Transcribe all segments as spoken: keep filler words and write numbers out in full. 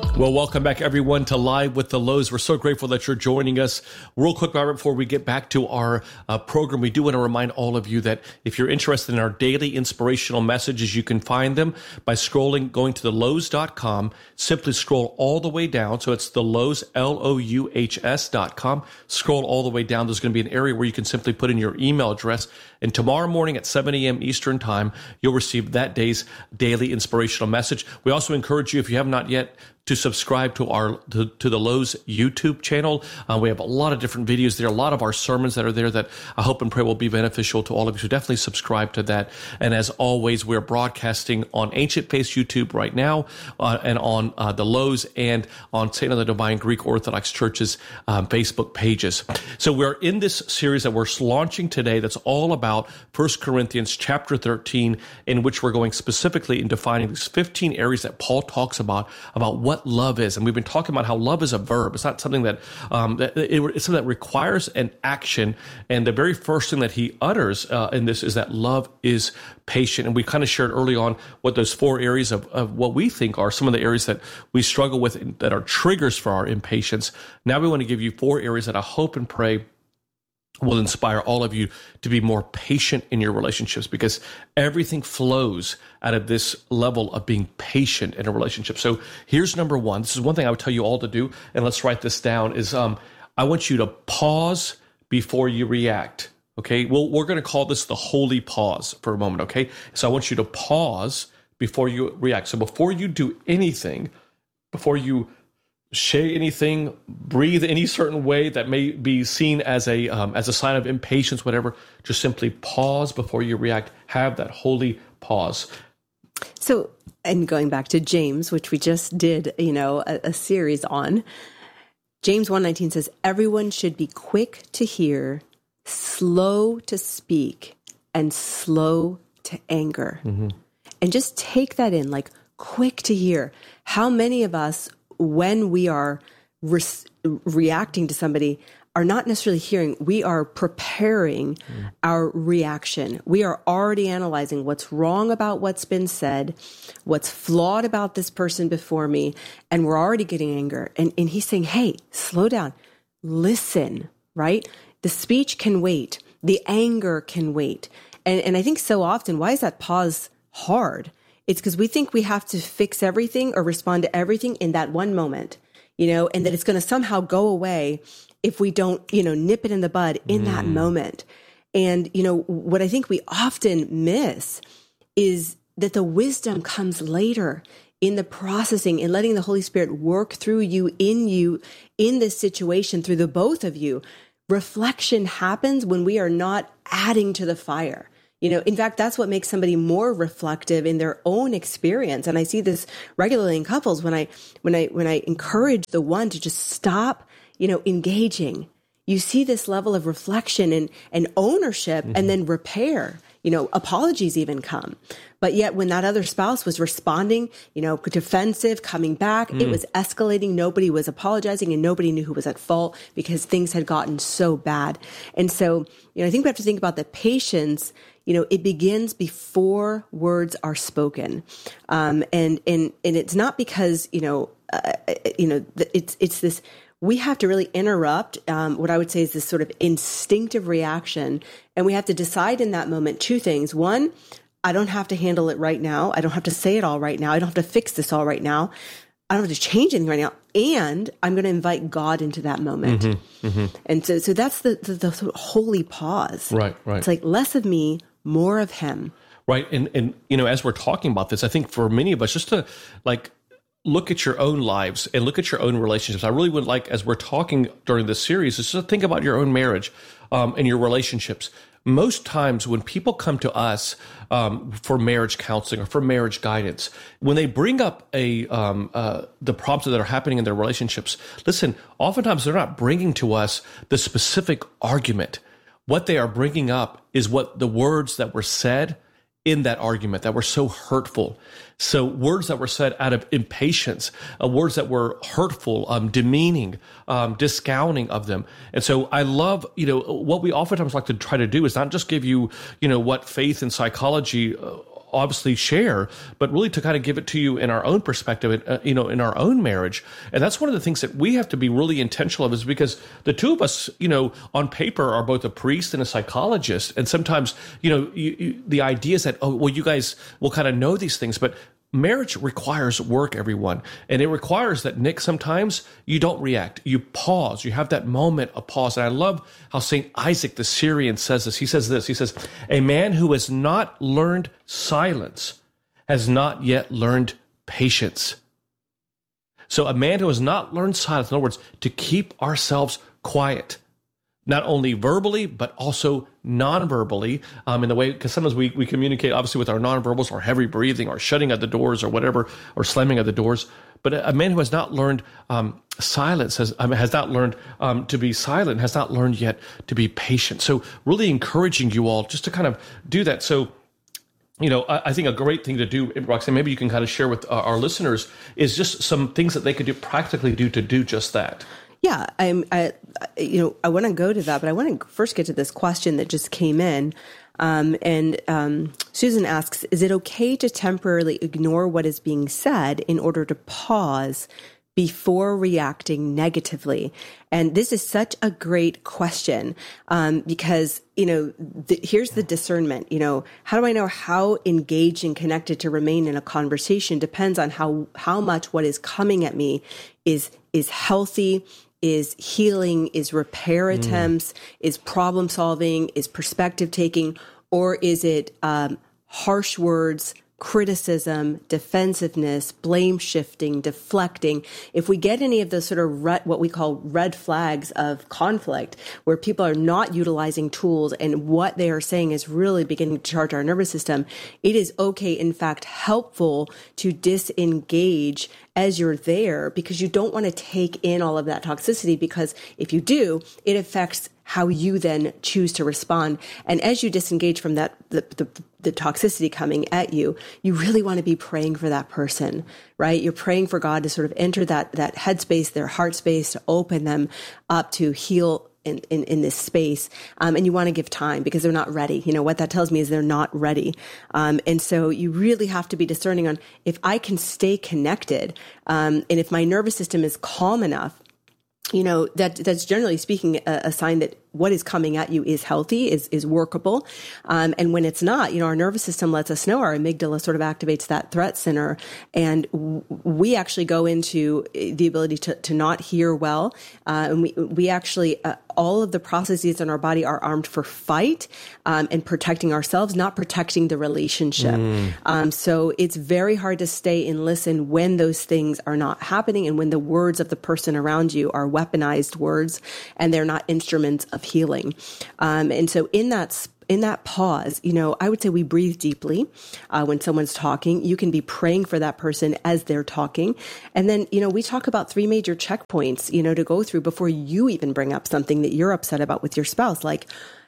Well, welcome back, everyone, to Live with the Lows. We're so grateful that you're joining us. Real quick, Robert, before we get back to our uh, program, we do want to remind all of you that if you're interested in our daily inspirational messages, you can find them by scrolling, going to the lows dot com. Simply scroll all the way down. So it's the Lows, L O U H S dot com. Scroll all the way down. There's going to be an area where you can simply put in your email address. And tomorrow morning at seven a.m. Eastern Time, you'll receive that day's daily inspirational message. We also encourage you, if you have not yet, to subscribe to our to, to the Lows YouTube channel. Uh, we have a lot of different videos there, a lot of our sermons that are there that I hope and pray will be beneficial to all of you. So definitely subscribe to that. And as always, we're broadcasting on Ancient Faith YouTube right now, uh, and on uh, the Lows and on Saint of the Divine Greek Orthodox Church's um, Facebook pages. So we're in this series that we're launching today that's all about First Corinthians chapter thirteen, in which we're going specifically in defining these fifteen areas that Paul talks about, about what love is. And we've been talking about how love is a verb. It's not something that, um, that it, it's something that requires an action. And the very first thing that he utters uh, in this is that love is patient. And we kind of shared early on what those four areas of, of what we think are some of the areas that we struggle with that are triggers for our impatience. Now we want to give you four areas that I hope and pray will inspire all of you to be more patient in your relationships, because everything flows out of this level of being patient in a relationship. So here's number one. This is one thing I would tell you all to do, and let's write this down, is um, I want you to pause before you react, okay? Well, we're going to call this the holy pause for a moment, okay? So I want you to pause before you react. So before you do anything, before you say anything, breathe any certain way that may be seen as a um, as a sign of impatience, whatever, just simply pause before you react. Have that holy pause. So, and going back to James, which we just did, you know, a, a series on, James one nineteen says, everyone should be quick to hear, slow to speak, and slow to anger. Mm-hmm. And just take that in, like quick to hear. How many of us, when we are re- reacting to somebody, are not necessarily hearing, we are preparing mm. our reaction. We are already analyzing what's wrong about what's been said, what's flawed about this person before me, and we're already getting anger. And, and he's saying, hey, slow down, listen, right? The speech can wait. The anger can wait. And, and I think so often, why is that pause hard? It's because we think we have to fix everything or respond to everything in that one moment, you know, and that it's going to somehow go away if we don't, you know, nip it in the bud in mm. that moment. And, you know, what I think we often miss is that the wisdom comes later in the processing and letting the Holy Spirit work through you, in you, in this situation, through the both of you. Reflection happens when we are not adding to the fire. You know, in fact, that's what makes somebody more reflective in their own experience. And I see this regularly in couples when I, when I, when I encourage the one to just stop, you know, engaging. You see this level of reflection and, and ownership mm-hmm. and then repair, you know, apologies even come. But yet when that other spouse was responding, you know, defensive, coming back, mm. it was escalating. Nobody was apologizing and nobody knew who was at fault because things had gotten so bad. And so, you know, I think we have to think about the patience. You know, it begins before words are spoken. Um, and, and, and it's not because, you know, uh, you know, it's, it's this, we have to really interrupt um, what I would say is this sort of instinctive reaction. And we have to decide in that moment two things. One, I don't have to handle it right now. I don't have to say it all right now. I don't have to fix this all right now. I don't have to change anything right now. And I'm going to invite God into that moment. Mm-hmm, mm-hmm. And so, so that's the, the, the sort of holy pause. Right, right. It's like less of me, more of him. Right. And, and, you know, as we're talking about this, I think for many of us, just to like look at your own lives and look at your own relationships. I really would like, as we're talking during this series, is to think about your own marriage um, and your relationships. Most times when people come to us um, for marriage counseling or for marriage guidance, when they bring up a um, uh, the problems that are happening in their relationships, listen, oftentimes they're not bringing to us the specific argument. What they are bringing up is what the words that were said in that argument that were so hurtful. So words that were said out of impatience, uh, words that were hurtful, um, demeaning, um, discounting of them. And so I love, you know, what we oftentimes like to try to do is not just give you, you know, what faith and psychology uh, obviously share, but really to kind of give it to you in our own perspective, uh, you know, in our own marriage. And that's one of the things that we have to be really intentional of, is because the two of us, you know, on paper are both a priest and a psychologist. And sometimes, you know, you, you, the idea is that, oh, well, you guys will kind of know these things, but marriage requires work, everyone. And it requires that, Nick, sometimes you don't react. You pause. You have that moment of pause. And I love how Saint Isaac the Syrian says this. He says this. He says, a man who has not learned silence has not yet learned patience. So a man who has not learned silence, in other words, to keep ourselves quiet, not only verbally, but also non-verbally, um, in the way, because sometimes we, we communicate, obviously, with our non-verbals, our heavy breathing, or shutting of the doors, or whatever, or slamming of the doors. But a, a man who has not learned um, silence, has, um, has not learned um, to be silent, has not learned yet to be patient. So really encouraging you all just to kind of do that. So, you know, I, I think a great thing to do, Roxanne, maybe you can kind of share with uh, our listeners, is just some things that they could do, practically do, to do just that. Yeah, I'm. I, you know, I want to go to that, but I want to first get to this question that just came in. Um, and um, Susan asks, "Is it okay to temporarily ignore what is being said in order to pause before reacting negatively?" And this is such a great question, um, because, you know, the, here's the discernment. You know, how do I know how engaged and connected to remain in a conversation? Depends on how how much what is coming at me is is healthy, is healing, is repair attempts, mm. is problem solving, is perspective taking, or is it um, harsh words, criticism, defensiveness, blame shifting, deflecting? If we get any of those sort of red, what we call red flags of conflict, where people are not utilizing tools and what they are saying is really beginning to charge our nervous system, it is okay, in fact, helpful to disengage as you're there, because you don't want to take in all of that toxicity, because if you do, it affects how you then choose to respond. And as you disengage from that, the, the, the toxicity coming at you, you really want to be praying for that person, right? You're praying for God to sort of enter that, that headspace, their heart space, to open them up to heal in, in, in this space. Um, and you want to give time, because they're not ready. You know, what that tells me is they're not ready. Um, and so you really have to be discerning on, if I can stay connected, um, and if my nervous system is calm enough, you know, that that's generally speaking a, a sign that what is coming at you is healthy, is is workable. Um, and when it's not, you know, our nervous system lets us know. Our amygdala sort of activates that threat center, and w- we actually go into the ability to to not hear well. Uh, and we we actually uh, all of the processes in our body are armed for fight um, and protecting ourselves, not protecting the relationship. Mm. Um, so it's very hard to stay and listen when those things are not happening, and when the words of the person around you are weaponized words and they're not instruments of healing. Um, and so in that in that pause, you know, I would say we breathe deeply uh, when someone's talking. You can be praying for that person as they're talking. And then, you know, we talk about three major checkpoints, you know, to go through before you even bring up something that you're upset about with your spouse. Like,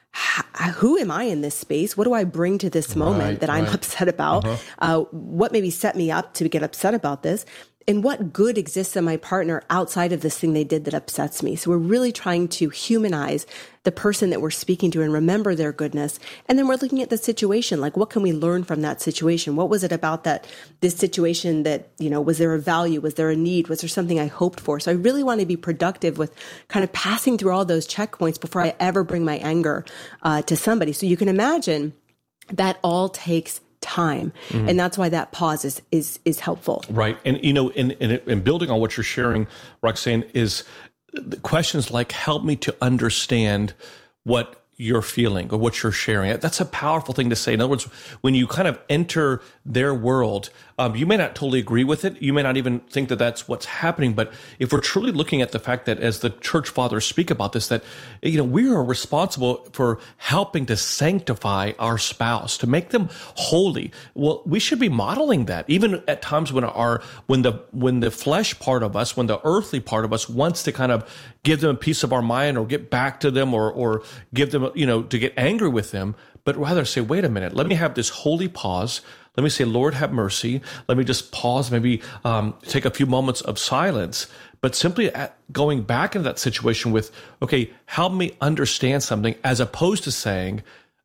who am I in this space? What do I bring to this moment right, that I'm right. upset about? Uh-huh. Uh, what maybe set me up to get upset about this? And what good exists in my partner outside of this thing they did that upsets me? So we're really trying to humanize the person that we're speaking to and remember their goodness. And then we're looking at the situation, like, what can we learn from that situation? What was it about that, this situation that, you know, was there a value? Was there a need? Was there something I hoped for? So I really want to be productive with kind of passing through all those checkpoints before I ever bring my anger uh, to somebody. So you can imagine that all takes time. Mm-hmm. And that's why that pause is, is, is helpful. Right. And, you know, in, in, in building on what you're sharing, Roxanne, is the questions like, help me to understand what you're feeling or what you're sharing. That's a powerful thing to say. In other words, when you kind of enter their world, um, you may not totally agree with it. You may not even think that that's what's happening. But if we're truly looking at the fact that, as the church fathers speak about this, that, you know, we are responsible for helping to sanctify our spouse, to make them holy. Well, we should be modeling that, even at times when our, when the, when the flesh part of us, when the earthly part of us wants to kind of give them a piece of our mind or get back to them or, or give them, you know, to get angry with them, but rather say, wait a minute, let me have this holy pause. Let me say, Lord, have mercy. Let me just pause, maybe um, take a few moments of silence, but simply at going back into that situation with, okay, help me understand something, as opposed to saying,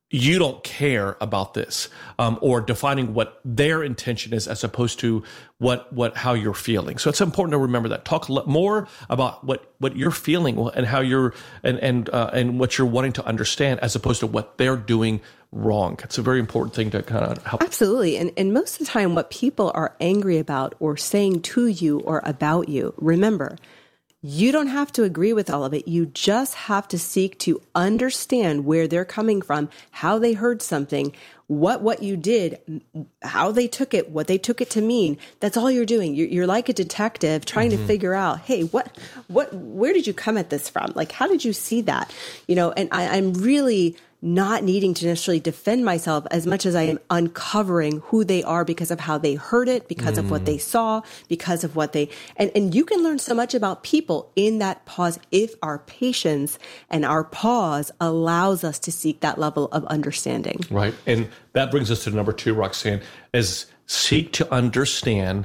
you don't care about this, um, or defining what their intention is as opposed to what what how you're feeling. So it's important to remember that. Talk more about what what you're feeling and how you're and and uh, and what you're wanting to understand as opposed to what they're doing wrong. It's a very important thing to kind of help. Absolutely. And and most of the time what people are angry about or saying to you or about you, remember, you don't have to agree with all of it. You just have to seek to understand where they're coming from, how they heard something, what what you did, how they took it, what they took it to mean. That's all you're doing. You're, you're like a detective trying mm-hmm. to figure out, hey, what what where did you come at this from? Like, how did you see that? You know, and I, I'm really not needing to necessarily defend myself as much as I am uncovering who they are because of how they heard it, because mm. of what they saw, because of what they, and, and you can learn so much about people in that pause if our patience and our pause allows us to seek that level of understanding. Right. And that brings us to number two, Roxanne, is seek to understand,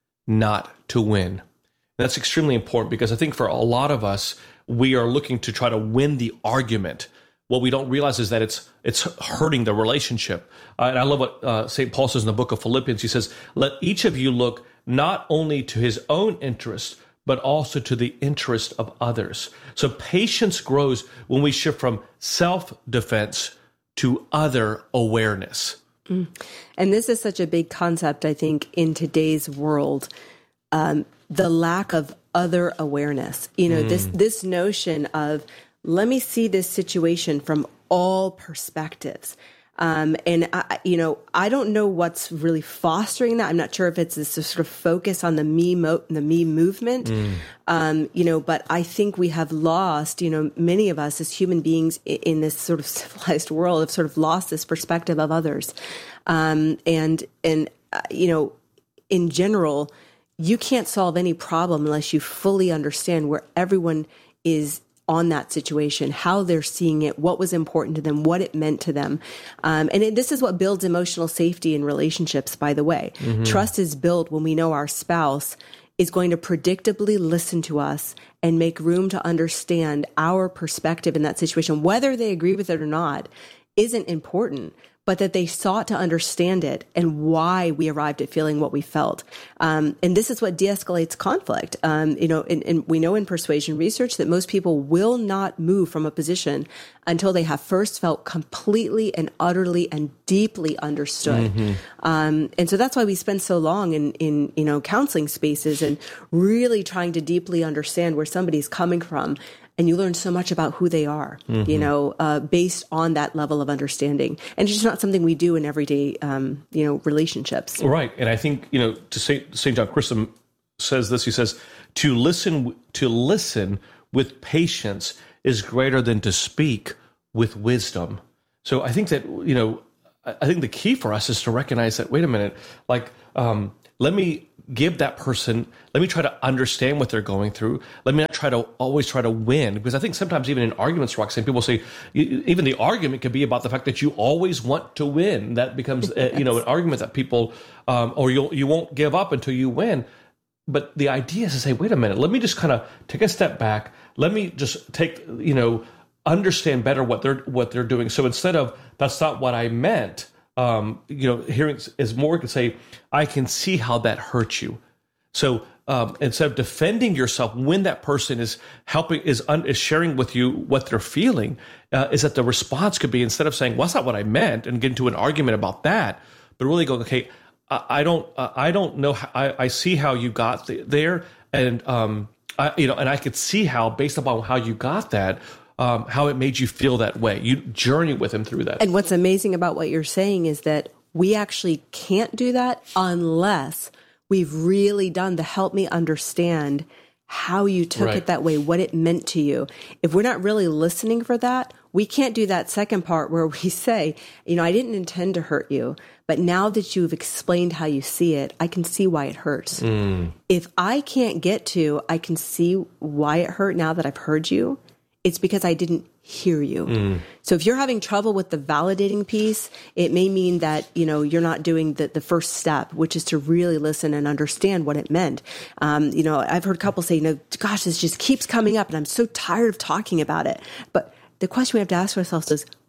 not to win. That's extremely important because I think for a lot of us, we are looking to try to win the argument. What we don't realize is that it's it's hurting the relationship. Uh, and I love what uh, Saint Paul says in the book of Philippians. He says, let each of you look not only to his own interest, but also to the interest of others. So patience grows when we shift from self-defense to other awareness. Mm. And this is such a big concept, I think, in today's world. Um, the lack of other awareness. You know, mm. this this notion of, let me see this situation from all perspectives. Um, and, I, you know, I don't know what's really fostering that. I'm not sure if it's this sort of focus on the me, mo- the me movement, mm. um, you know, but I think we have lost, you know, many of us as human beings in this sort of civilized world have sort of lost this perspective of others. Um, and, and uh, you know, in general, you can't solve any problem unless you fully understand where everyone is on that situation, how they're seeing it, what was important to them, what it meant to them. Um, and it, this is what builds emotional safety in relationships, by the way. Mm-hmm. Trust is built when we know our spouse is going to predictably listen to us and make room to understand our perspective in that situation. Whether they agree with it or not isn't important, but that they sought to understand it and why we arrived at feeling what we felt. Um, and this is what de-escalates conflict. Um, you know, and, and we know in persuasion research that most people will not move from a position until they have first felt completely and utterly and deeply understood. Mm-hmm. Um, and so that's why we spend so long in, in, you know, counseling spaces and really trying to deeply understand where somebody's coming from. And you learn so much about who they are, mm-hmm. you know, uh, based on that level of understanding. And it's just not something we do in everyday, um, you know, relationships. Right. And I think, you know, to Saint Saint John Chrysostom says this, he says, to listen, to listen with patience is greater than to speak with wisdom. So I think that, you know, I think the key for us is to recognize that, wait a minute, like, um, let me give that person, let me try to understand what they're going through. Let me not try to always try to win. Because I think sometimes even in arguments, Roxanne, people say, even the argument could be about the fact that you always want to win. That becomes, a, you know, an argument that people, um, or you'll, you won't give up until you win. But the idea is to say, wait a minute, let me just kind of take a step back. Let me just take, you know, understand better what they're, what they're doing. So instead of, that's not what I meant, Um, you know, hearing is more to say, I can see how that hurt you. So um, instead of defending yourself when that person is helping, is, un, is sharing with you what they're feeling, uh, is that the response could be, instead of saying, well, that's not what I meant, and get into an argument about that, but really go, okay, I, I don't, uh, I don't know, how, I, I see how you got th- there, and um, I, you know, and I could see how, based upon how you got that, Um, how it made you feel that way. You journey with him through that. And what's amazing about what you're saying is that we actually can't do that unless we've really done the help me understand how you took right. it that way, what it meant to you. If we're not really listening for that, we can't do that second part where we say, you know, I didn't intend to hurt you, but now that you've explained how you see it, I can see why it hurts. Mm. If I can't get to, I can see why it hurt now that I've heard you, it's because I didn't hear you. Mm. So if you're having trouble with the validating piece, it may mean that, you know, you're not doing the, the first step, which is to really listen and understand what it meant. Um, you know, I've heard couples say, you know, gosh, this just keeps coming up and I'm so tired of talking about it. But the question we have to ask ourselves is,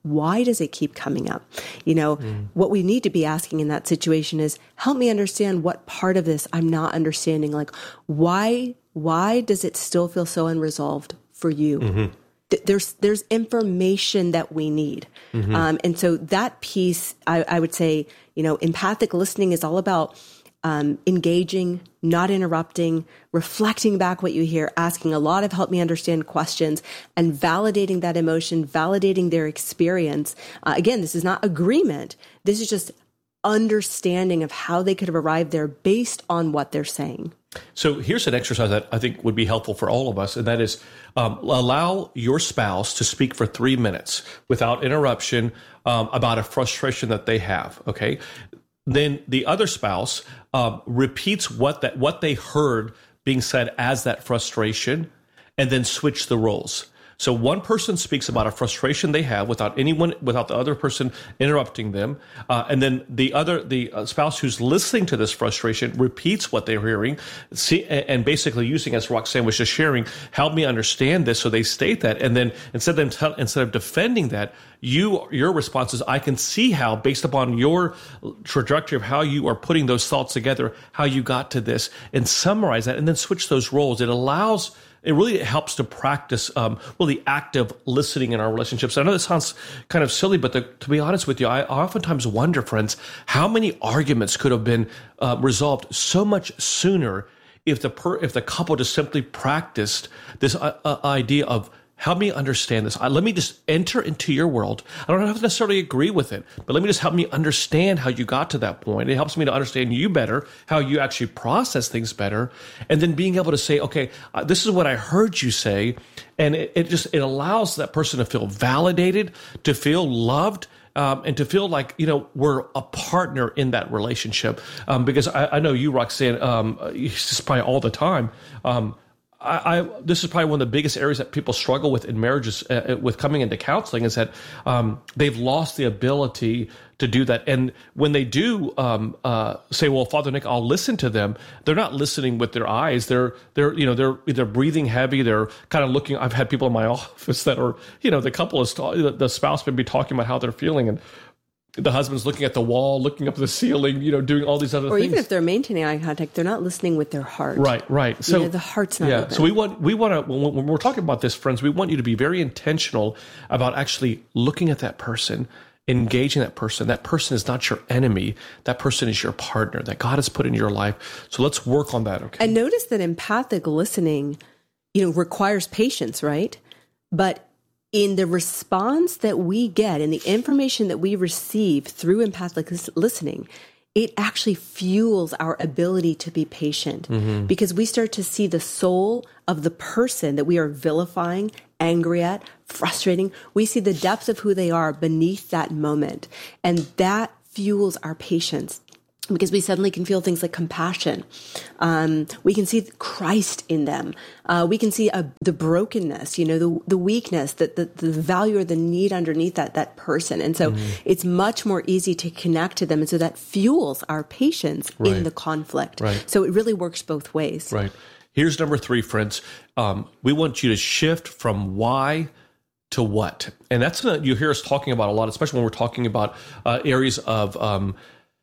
why does it keep coming up? You know, mm. what we need to be asking in that situation is, help me understand what part of this I'm not understanding. Like, why, why does it still feel so unresolved for you? Mm-hmm. Th- there's, there's information that we need. Mm-hmm. Um, and so that piece, I, I would say, you know, empathic listening is all about Um, engaging, not interrupting, reflecting back what you hear, asking a lot of help me understand questions, and validating that emotion, validating their experience. Uh, again, this is not agreement. This is just understanding of how they could have arrived there based on what they're saying. So here's an exercise that I think would be helpful for all of us, and that is um, allow your spouse to speak for three minutes without interruption um, about a frustration that they have, okay? Then the other spouse uh, repeats what that what they heard being said as that frustration, and then switch the roles. So one person speaks about a frustration they have without anyone, without the other person interrupting them, uh, and then the other, the uh, spouse who's listening to this frustration repeats what they're hearing, see, and basically using, as Roxanne was just sharing, help me understand this. So they state that, and then instead of them tell, instead of defending that, you your response is, I can see how, based upon your trajectory of how you are putting those thoughts together, how you got to this, and summarize that, and then switch those roles. It allows. It really helps to practice um, really active listening in our relationships. I know this sounds kind of silly, but the, to be honest with you, I oftentimes wonder, friends, how many arguments could have been uh, resolved so much sooner if the per, if the couple just simply practiced this uh, uh, idea of, help me understand this. I, let me just enter into your world. I don't have to necessarily agree with it, but let me just help me understand how you got to that point. It helps me to understand you better, how you actually process things better, and then being able to say, okay, uh, this is what I heard you say, and it, it just it allows that person to feel validated, to feel loved, Um, and to feel like, you know, we're a partner in that relationship. Um, because I, I know you, Roxanne, um, just probably all the time. Um, I, I, this is probably one of the biggest areas that people struggle with in marriages, uh, with coming into counseling, is that um, they've lost the ability to do that. And when they do um, uh, say, "Well, Father Nick, I'll listen to them," they're not listening with their eyes. They're they're you know they're either breathing heavy. They're kind of looking. I've had people in my office that are, you know, the couple is the spouse may be talking about how they're feeling, and the husband's looking at the wall, looking up at the ceiling, you know, doing all these other or things. Or even if they're maintaining eye contact, they're not listening with their heart. Right, right. So you know, the heart's not yeah. open. So we want we want to when, when we're talking about this, friends, we want you to be very intentional about actually looking at that person, engaging that person. That person is not your enemy. That person is your partner that God has put in your life. So let's work on that. Okay. And notice that empathic listening, you know, requires patience, right? But in the response that we get and the information that we receive through empathic listening, it actually fuels our ability to be patient, mm-hmm. because we start to see the soul of the person that we are vilifying, angry at, frustrating. We see the depth of who they are beneath that moment. And that fuels our patience, because we suddenly can feel things like compassion. Um, we can see Christ in them. Uh, we can see uh, the brokenness, you know, the the weakness, the, the, the value or the need underneath that that person. And so mm-hmm. it's much more easy to connect to them. And so that fuels our patience right. in the conflict. Right. So it really works both ways. Right. Here's number three, friends. Um, we want you to shift from why to what. And that's something that you hear us talking about a lot, especially when we're talking about uh, areas of um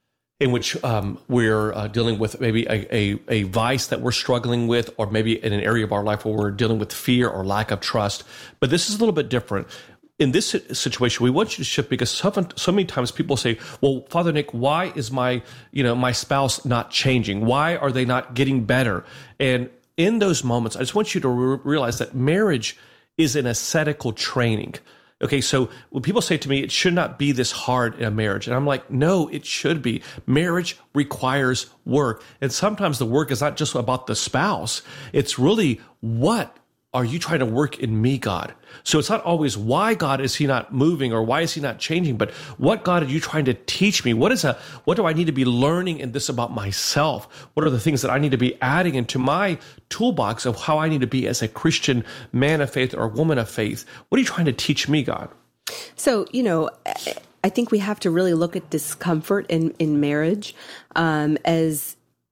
in which um, we're uh, dealing with maybe a, a, a vice that we're struggling with, or maybe in an area of our life where we're dealing with fear or lack of trust. But this is a little bit different. In this situation, we want you to shift, because so, so many times people say, well, Father Nick, why is my, you know, my spouse not changing? Why are they not getting better? And in those moments, I just want you to re- realize that marriage is an ascetical training. Okay, so when people say to me, it should not be this hard in a marriage, and I'm like, no, it should be. Marriage requires work. And sometimes the work is not just about the spouse. It's really, what are you trying to work in me, God? So it's not always why, God, is he not moving, or why is he not changing, but what, God, are you trying to teach me? What is a, what do I need to be learning in this about myself? What are the things that I need to be adding into my toolbox of how I need to be as a Christian man of faith or woman of faith? What are you trying to teach me, God? So, you know, I think we have to really look at discomfort in, in marriage um, as,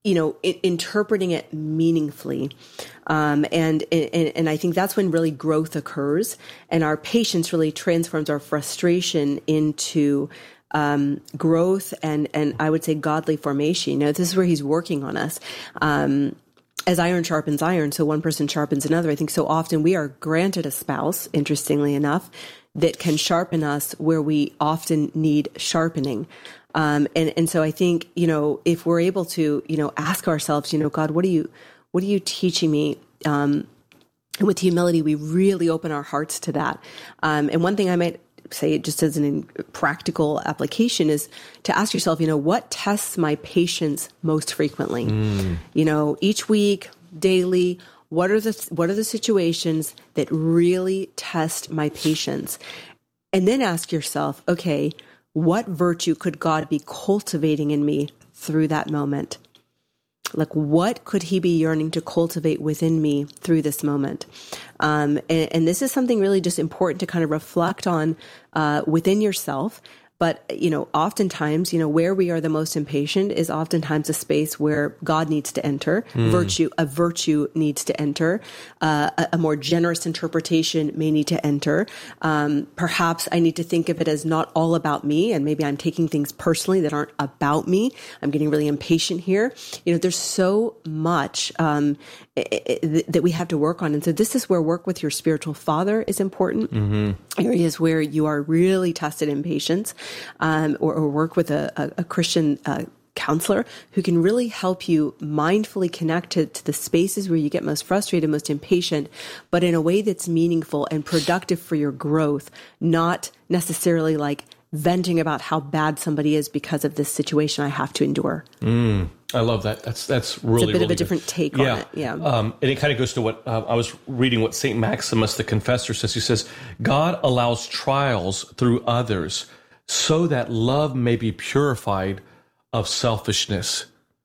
you know, I- interpreting it meaningfully. Um, and, and, and I think that's when really growth occurs, and our patience really transforms our frustration into um, growth and, and I would say godly formation. You know, this is where he's working on us. Um, as iron sharpens iron, so one person sharpens another. I think so often we are granted a spouse, interestingly enough, that can sharpen us where we often need sharpening. Um, and, and so I think, you know, if we're able to, you know, ask ourselves, you know, God, what are you, what are you teaching me? Um, and with humility, we really open our hearts to that. Um, and one thing I might say, just as an practical application, is to ask yourself, you know, what tests my patience most frequently? Mm. You know, each week, daily, what are the, what are the situations that really test my patience? And then ask yourself, okay, what virtue could God be cultivating in me through that moment? Like, what could he be yearning to cultivate within me through this moment? Um, and, and this is something really just important to kind of reflect on uh, within yourself. But, you know, oftentimes, you know, where we are the most impatient is oftentimes a space where God needs to enter, mm. virtue, a virtue needs to enter, uh, a, a more generous interpretation may need to enter. Um, perhaps I need to think of it as not all about me, and maybe I'm taking things personally that aren't about me. I'm getting really impatient here. You know, there's so much um, it, it, that we have to work on. And so this is where work with your spiritual father is important. Mm-hmm. Areas where you are really tested in patience. Um, or, or work with a, a, a Christian uh, counselor who can really help you mindfully connect to, to the spaces where you get most frustrated, most impatient, but in a way that's meaningful and productive for your growth, not necessarily like venting about how bad somebody is because of this situation I have to endure. Mm, I love that. That's that's really, it's a bit really of a different good. take yeah. on it. Yeah. Um, and it kind of goes to what uh, I was reading what Saint Maximus the Confessor says. He says, God allows trials through others so that love may be purified of selfishness.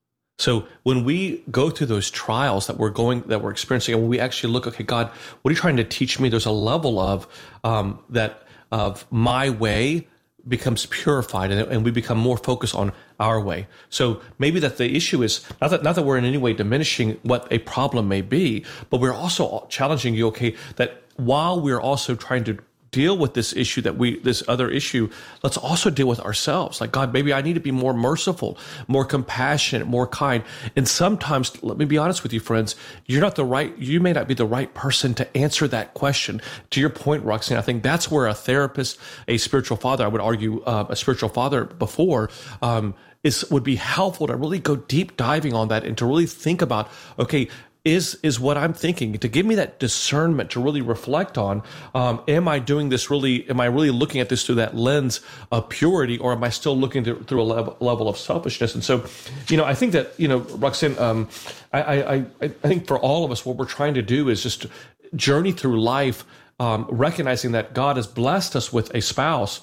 So when we go through those trials that we're going, that we're experiencing, and when we actually look, okay, God, what are you trying to teach me? There's a level of um, that of my way becomes purified, and, and we become more focused on our way. So maybe that the issue is not that not that we're in any way diminishing what a problem may be, but we're also challenging you, okay, that while we're also trying to deal with this issue that we, this other issue, let's also deal with ourselves. Like, God, maybe I need to be more merciful, more compassionate, more kind. And sometimes, let me be honest with you, friends, you're not the right, you may not be the right person to answer that question. To your point, Roxanne, I think that's where a therapist, a spiritual father, I would argue uh, a spiritual father before, um, is, would be helpful to really go deep diving on that and to really think about, okay, is is what I'm thinking, to give me that discernment to really reflect on, um, am I doing this really, am I really looking at this through that lens of purity, or am I still looking to, through a level, level of selfishness? And so, you know, I think that, you know, Roxanne, um, I, I, I think for all of us, what we're trying to do is just journey through life, um, recognizing that God has blessed us with a spouse,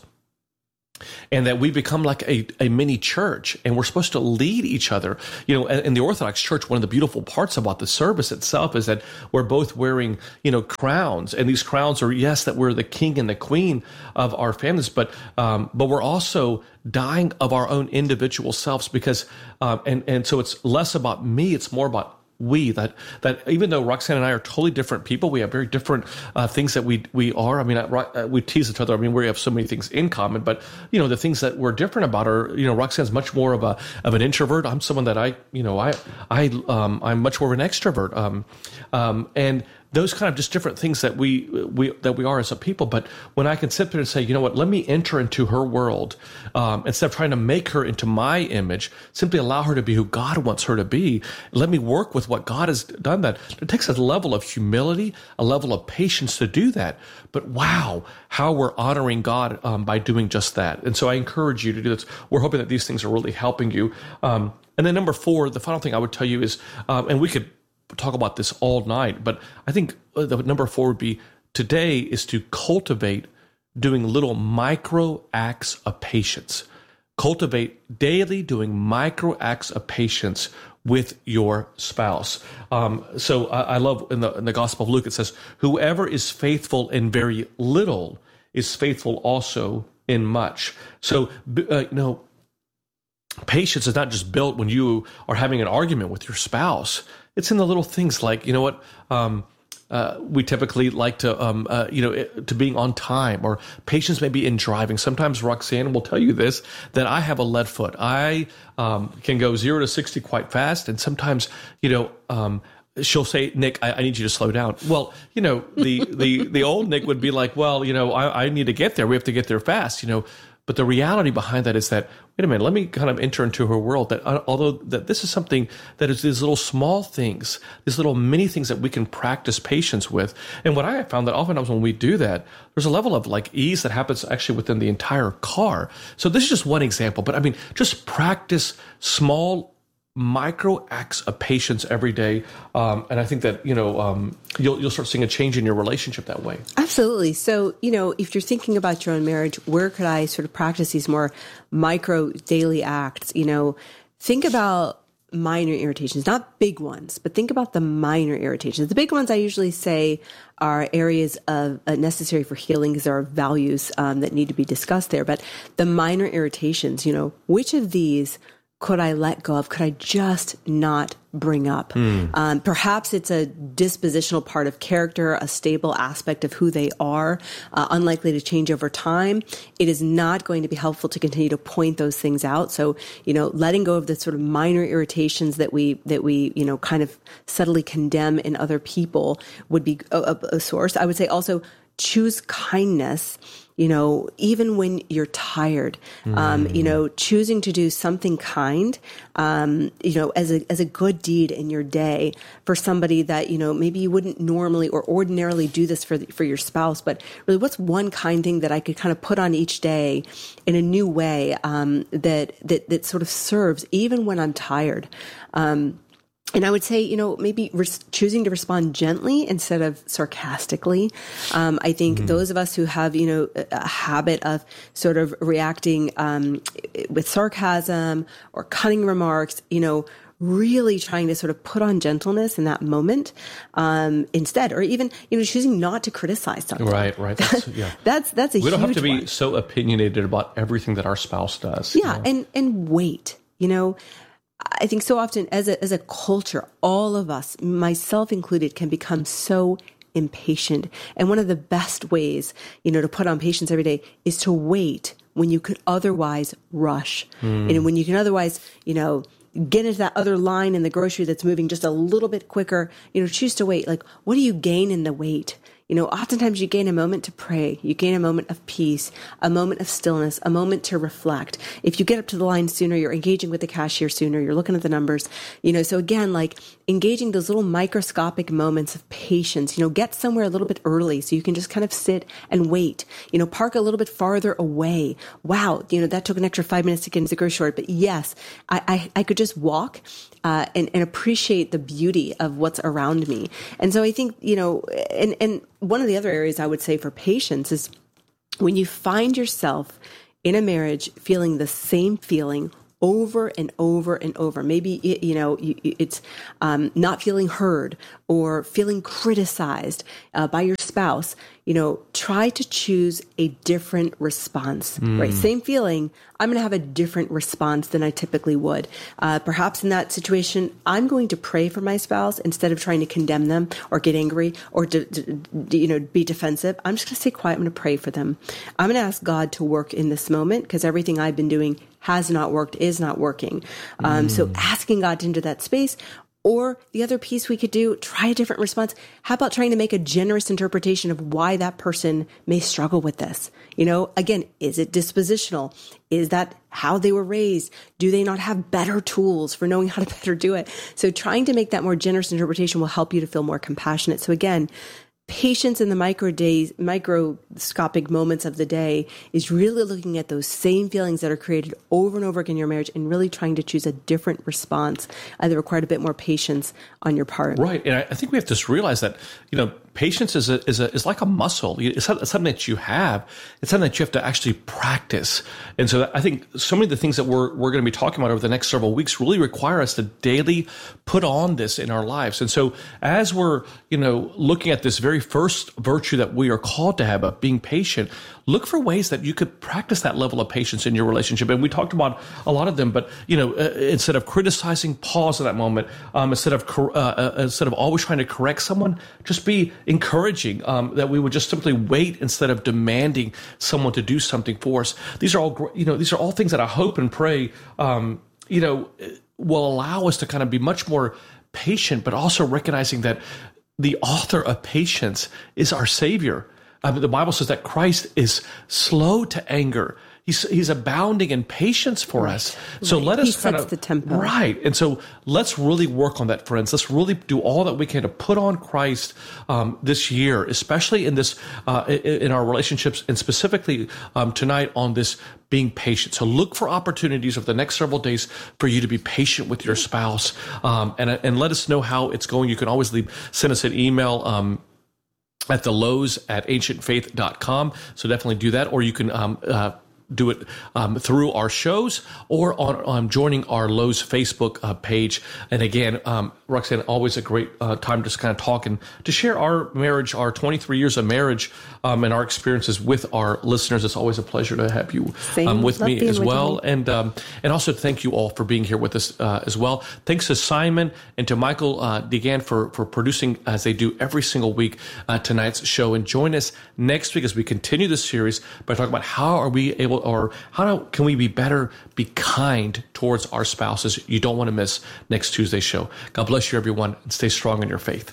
and that we become like a, a mini church, and we're supposed to lead each other. You know, in the Orthodox Church, one of the beautiful parts about the service itself is that we're both wearing, you know, crowns, and these crowns are, yes, that we're the king and the queen of our families, but um, but we're also dying of our own individual selves, because um, and and so it's less about me, it's more about we, that that even though Roxanne and I are totally different people, we have very different uh, things that we we are. I mean, I, we tease each other. I mean, we have so many things in common, but you know, the things that we're different about are, you know, Roxanne's much more of a of an introvert. I'm someone that I, you know, I I um, I'm much more of an extrovert, um, um, and those kind of just different things that we we that we are as a people. But when I can sit there and say, you know what, let me enter into her world, um, instead of trying to make her into my image, simply allow her to be who God wants her to be. Let me work with what God has done. That it takes a level of humility, a level of patience to do that. But wow, how we're honoring God um, by doing just that. And so I encourage you to do this. We're hoping that these things are really helping you. Um, and then number four, the final thing I would tell you is, um, and we could talk about this all night, but I think the number four would be today is to cultivate doing little micro acts of patience. Cultivate daily doing micro acts of patience with your spouse. Um, so I, I love in the in the Gospel of Luke, it says, whoever is faithful in very little is faithful also in much. So, uh, you know, patience is not just built when you are having an argument with your spouse. It's in the little things like, you know what, um, uh, we typically like to, um, uh, you know, to being on time, or patience maybe in driving. Sometimes Roxanne will tell you this, that I have a lead foot. I um, can go zero to sixty quite fast. And sometimes, you know, um, she'll say, Nick, I, I need you to slow down. Well, you know, the, the, the old Nick would be like, well, you know, I, I need to get there. We have to get there fast, you know. But the reality behind that is that, wait a minute, let me kind of enter into her world, that uh, although that this is something that is these little small things, these little mini things that we can practice patience with. And what I have found that oftentimes when we do that, there's a level of like ease that happens actually within the entire car. So this is just one example, but I mean, just practice small micro acts of patience every day. Um, and I think that, you know, um, you'll, you'll start seeing a change in your relationship that way. Absolutely. So, you know, if you're thinking about your own marriage, where could I sort of practice these more micro daily acts? You know, think about minor irritations, not big ones, but think about the minor irritations. The big ones I usually say are areas of uh, necessary for healing, because there are values um, that need to be discussed there. But the minor irritations, you know, which of these could I let go of? Could I just not bring up? Mm. Um, perhaps it's a dispositional part of character, a stable aspect of who they are, uh, unlikely to change over time. It is not going to be helpful to continue to point those things out. So, you know, letting go of the sort of minor irritations that we, that we, you know, kind of subtly condemn in other people would be a, a, a source. I would say also choose kindness. You know, even when you're tired, um, mm. you know, choosing to do something kind, um, you know, as a as a good deed in your day for somebody that, you know, maybe you wouldn't normally or ordinarily do this for the, for your spouse, but really, what's one kind thing that I could kind of put on each day in a new way um, that that that sort of serves even when I'm tired. Um, And I would say, you know, maybe res- choosing to respond gently instead of sarcastically. Um, I think mm-hmm. those of us who have, you know, a, a habit of sort of reacting um, with sarcasm or cutting remarks, you know, really trying to sort of put on gentleness in that moment um, instead, or even, you know, choosing not to criticize something. Right, right. That's, yeah. that's, that's a huge We don't have to be one. so opinionated about everything that our spouse does. Yeah, you know? and, and wait, you know, I think so often as a, as a culture, all of us, myself included, can become so impatient. And one of the best ways, you know, to put on patience every day is to wait when you could otherwise rush. Mm. And when you can otherwise, you know, get into that other line in the grocery that's moving just a little bit quicker, you know, choose to wait. Like, what do you gain in the wait? You know, oftentimes you gain a moment to pray. You gain a moment of peace, a moment of stillness, a moment to reflect. If you get up to the line sooner, you're engaging with the cashier sooner, you're looking at the numbers, you know, so again, like engaging those little microscopic moments of patience, you know, get somewhere a little bit early so you can just kind of sit and wait, you know, park a little bit farther away. Wow. You know, that took an extra five minutes to get into the grocery store, but yes, I, I, I could just walk Uh, and, and appreciate the beauty of what's around me. And so I think, you know, and, and one of the other areas I would say for patience is when you find yourself in a marriage feeling the same feeling over and over and over. Maybe, you know, it's um, not feeling heard or feeling criticized uh, by your spouse. You know, try to choose a different response, mm. right? Same feeling. I'm going to have a different response than I typically would. Uh, perhaps in that situation, I'm going to pray for my spouse instead of trying to condemn them or get angry or, to, to, you know, be defensive. I'm just going to stay quiet. I'm going to pray for them. I'm going to ask God to work in this moment because everything I've been doing has not worked, is not working. Um, mm. So asking God into that space. Or the other piece we could do, try a different response. How about trying to make a generous interpretation of why that person may struggle with this? You know, again, is it dispositional? Is that how they were raised? Do they not have better tools for knowing how to better do it? So trying to make that more generous interpretation will help you to feel more compassionate. So again, patience in the micro days, microscopic moments of the day is really looking at those same feelings that are created over and over again in your marriage and really trying to choose a different response, either required a bit more patience on your part. Right. And I think we have to just realize that, you know, patience is a, is a, is like a muscle. It's something that you have. It's something that you have to actually practice. And so I think so many of the things that we're, we're going to be talking about over the next several weeks really require us to daily put on this in our lives. And so as we're, you know, looking at this very very first virtue that we are called to have of being patient, look for ways that you could practice that level of patience in your relationship. And we talked about a lot of them, but, you know, uh, instead of criticizing, pause in that moment. Um, instead of uh, uh, instead of always trying to correct someone, just be encouraging, um, that we would just simply wait instead of demanding someone to do something for us. These are all, you know, these are all things that I hope and pray, um, you know, will allow us to kind of be much more patient, but also recognizing that the author of patience is our Savior. I mean, the Bible says that Christ is slow to anger. He's he's abounding in patience for right. us. So right. let us he kind sets of the tempo. Right. And so let's really work on that, friends. Let's really do all that we can to put on Christ um, this year, especially in this uh, in, in our relationships, and specifically um, tonight on this being patient. So look for opportunities over the next several days for you to be patient with your spouse, um, and and let us know how it's going. You can always leave send us an email. Um, at the Lowe's at ancient faith dot com. So definitely do that, or you can um, uh, do it um, through our shows or on, on joining our Lowe's Facebook uh, page. And again, um, Roxanne, always a great uh, time to just kind of talk and to share our marriage, our twenty-three years of marriage, um, and our experiences with our listeners. It's always a pleasure to have you um, with Love me as with well. me. And um, and also thank you all for being here with us uh, as well. Thanks to Simon and to Michael uh, DeGan for, for producing, as they do every single week, uh, tonight's show. And join us next week as we continue this series by talking about how are we able, or how do, can we be better, be kind towards our spouses. You don't want to miss next Tuesday's show. God bless you, everyone, and stay strong in your faith.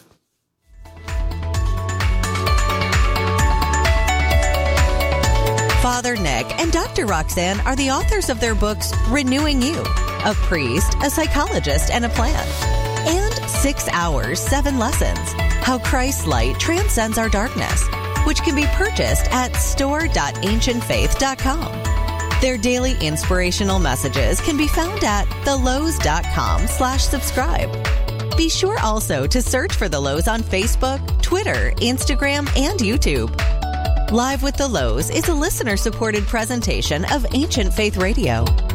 Father Nick and Doctor Roxanne are the authors of their books Renewing You, A Priest, a Psychologist, and a Plan, and Six Hours, Seven Lessons, How Christ's Light Transcends Our Darkness, which can be purchased at store dot ancient faith dot com. Their daily inspirational messages can be found at the lowe's dot com slash subscribe. Be sure also to search for The Lowe's on Facebook, Twitter, Instagram, and YouTube. Live with The Lowe's is a listener-supported presentation of Ancient Faith Radio.